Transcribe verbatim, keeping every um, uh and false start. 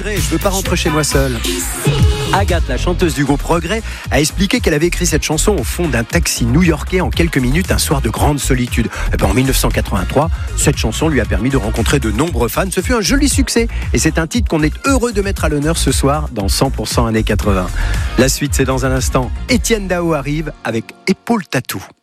Regret, je veux pas rentrer chez moi seule. Agathe, la chanteuse du groupe Regret, a expliqué qu'elle avait écrit cette chanson au fond d'un taxi new-yorkais en quelques minutes, un soir de grande solitude. Et ben, en dix-neuf cent quatre-vingt-trois, cette chanson lui a permis de rencontrer de nombreux fans. Ce fut un joli succès et c'est un titre qu'on est heureux de mettre à l'honneur ce soir dans cent pour cent années quatre-vingts. La suite, c'est dans un instant. Étienne Dao arrive avec Épaule Tatou.